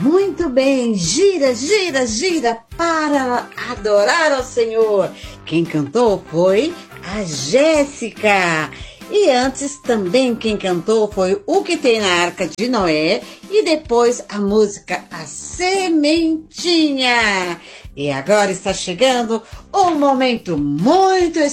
Muito bem, gira, gira, gira para adorar ao Senhor. Quem cantou foi a Jéssica. E antes também quem cantou foi O Que Tem na Arca de Noé e depois a música A Sementinha. E agora está chegando um momento muito